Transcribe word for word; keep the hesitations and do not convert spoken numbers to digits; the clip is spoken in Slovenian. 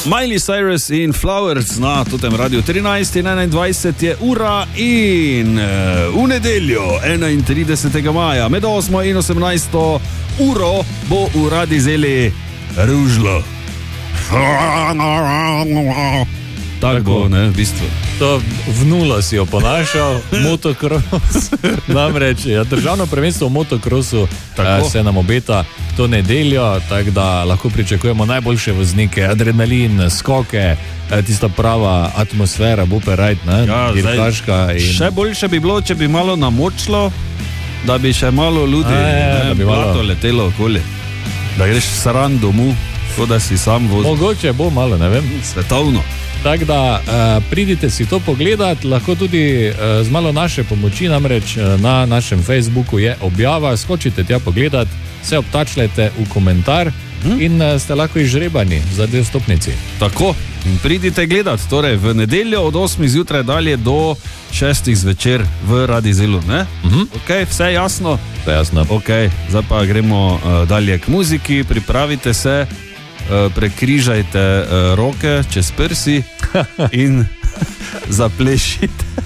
Miley Cyrus in Flowers na totem Radio trinajst in enaindvajset je ura in uh, v nedeljo enaintridesetega maja med osmo in osemnajsto uro bo v Radi Zeli ružlo. Tako bo, ne, v bistvu. To v nulo si jo ponašal, motocross. Namreč, ja, državno prvenstvo v motocrossu eh, se nam obeta to nedeljo, tako da lahko pričakujemo najboljše voznike, adrenalin, skoke, eh, tista prava atmosfera, bupe rajt, ne, ja, dirkaška. In... Še boljše bi bilo, če bi malo namočilo, da bi še malo ljudi, A, je, ne, da bi blato malo... letelo okoli. Da greš saran domu, kot da si sam vozil. Mogoče bo malo, ne vem. Svetovno. Tako da uh, pridite si to pogledat, lahko tudi uh, z malo naše pomoči, namreč uh, na našem Facebooku je objava, skočite tja pogledat, se obtačljajte v komentar hmm? in uh, ste lahko izžrebani za dve stopnici. Tako, in pridite gledat, torej v nedeljo od osmih zjutraj dalje do šestih zvečer v Radi Zelu, ne? Uh-huh. Ok, vse jasno? Vse jasno. Ok, zdaj pa gremo uh, dalje k muziki, pripravite se. Uh, prekrižajte uh, roke čez prsi in zaplešite.